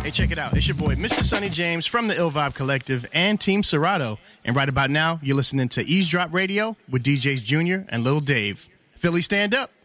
Hey, check it out. It's your boy, Mr. Sonny James from the Ill Vibe Collective and Team Serato. And right about now, you're listening to Eavesdrop Radio with DJs Junior and Little Dave. Philly, stand up.